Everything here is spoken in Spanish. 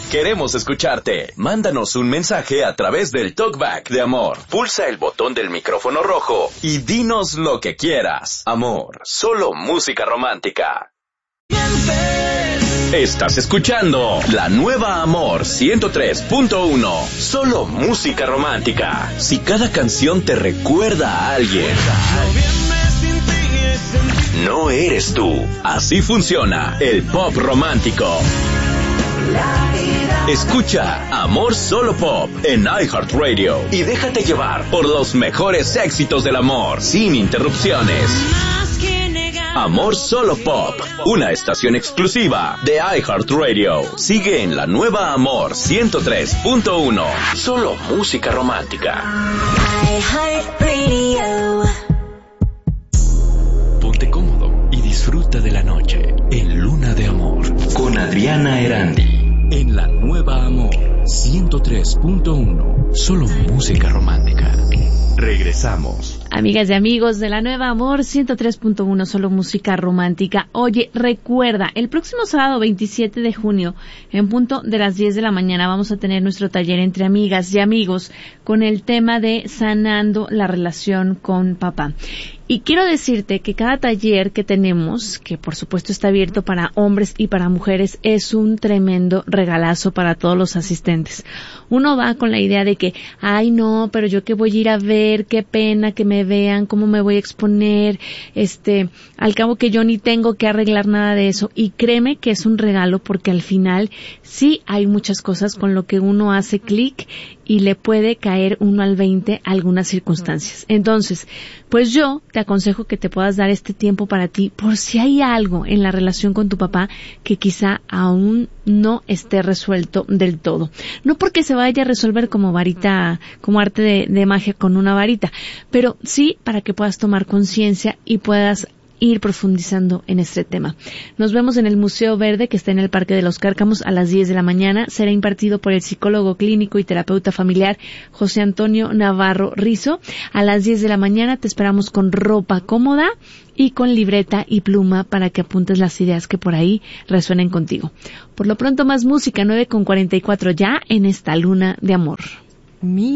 Queremos escucharte. Mándanos un mensaje a través del Talkback de Amor. Pulsa el botón del micrófono rojo y dinos lo que quieras. Amor, solo música romántica. Estás escuchando la nueva Amor 103.1. Solo música romántica. Si cada canción te recuerda a alguien, no eres tú. Así funciona el pop romántico. Escucha Amor Solo Pop en iHeartRadio y déjate llevar por los mejores éxitos del amor, sin interrupciones. Amor Solo Pop, una estación exclusiva de iHeartRadio. Sigue en la nueva Amor 103.1. Solo música romántica. iHeartRadio. Ponte cómodo y disfruta de la noche en Luna de Amor con Adriana Erandi. En la nueva Amor 103.1. Solo música romántica. Regresamos. Amigas y amigos de la nueva Amor 103.1, solo música romántica. Oye, recuerda, el próximo sábado 27 de junio, en punto de las 10 de la mañana, vamos a tener nuestro taller entre amigas y amigos con el tema de sanando la relación con papá. Y quiero decirte que cada taller que tenemos, que por supuesto está abierto para hombres y para mujeres, es un tremendo regalazo para todos los asistentes. Uno va con la idea de que, ay no, pero yo qué voy a ir a ver, qué pena que me vean, cómo me voy a exponer, al cabo que yo ni tengo que arreglar nada de eso. Y créeme que es un regalo porque al final sí hay muchas cosas con lo que uno hace clic y le puede caer uno al 20 algunas circunstancias. Entonces, pues yo te aconsejo que te puedas dar este tiempo para ti por si hay algo en la relación con tu papá que quizá aún no esté resuelto del todo. No porque se vaya a resolver como varita, como arte de magia con una varita, pero sí para que puedas tomar conciencia y puedas ir profundizando en este tema. Nos vemos en el Museo Verde, que está en el Parque de los Cárcamos, a las 10 de la mañana. Será impartido por el psicólogo clínico y terapeuta familiar José Antonio Navarro Rizo. A las 10 de la mañana te esperamos con ropa cómoda y con libreta y pluma para que apuntes las ideas que por ahí resuenen contigo. Por lo pronto, más música, 9:44 ya en esta Luna de Amor.